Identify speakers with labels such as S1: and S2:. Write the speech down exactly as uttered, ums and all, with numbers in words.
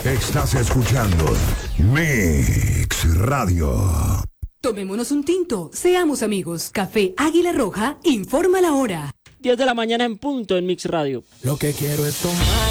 S1: Estás escuchando Mix Radio.
S2: Tomémonos un tinto, seamos amigos. Café Águila Roja informa la hora.
S3: diez de la mañana en punto en Mix Radio.
S4: Lo que quiero es tomar.